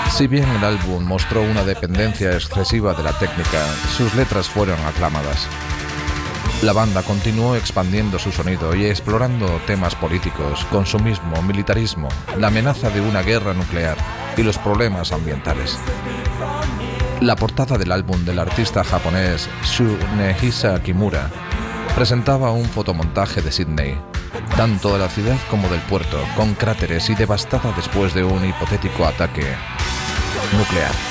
Si bien el álbum mostró una dependencia excesiva de la técnica, sus letras fueron aclamadas. La banda continuó expandiendo su sonido y explorando temas políticos, consumismo, militarismo, la amenaza de una guerra nuclear y los problemas ambientales. La portada del álbum del artista japonés Tsunehisa Kimura presentaba un fotomontaje de Sydney, tanto de la ciudad como del puerto, con cráteres y devastada después de un hipotético ataque nuclear.